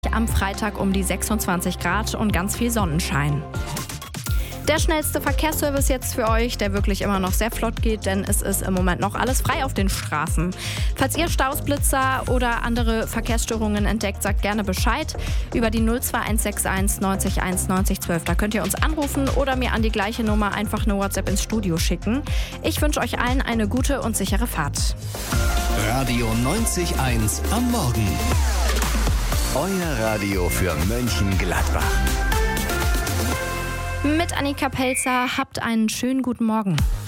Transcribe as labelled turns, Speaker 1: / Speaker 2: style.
Speaker 1: Am Freitag um die 26 Grad und ganz viel Sonnenschein. Der schnellste Verkehrsservice jetzt für euch, der wirklich immer noch sehr flott geht, denn es ist im Moment noch alles frei auf den Straßen. Falls ihr Staus, Blitzer oder andere Verkehrsstörungen entdeckt, sagt gerne Bescheid über die 02161 90 1 90 12. Da könnt ihr uns anrufen oder mir an die gleiche Nummer einfach eine WhatsApp ins Studio schicken. Ich wünsche euch allen eine gute und sichere Fahrt.
Speaker 2: Radio 90.1 am Morgen. Euer Radio für Mönchengladbach.
Speaker 1: Mit Annika Pelzer, habt einen schönen guten Morgen.